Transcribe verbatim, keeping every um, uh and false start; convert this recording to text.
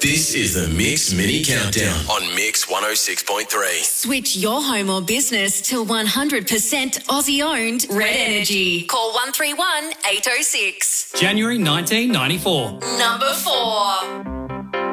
This is the Mix Mini Countdown on Mix one oh six point three. Switch your home or business to one hundred percent Aussie-owned Red Energy. Call one three one, eight oh six. January nineteen ninety-four. Number four.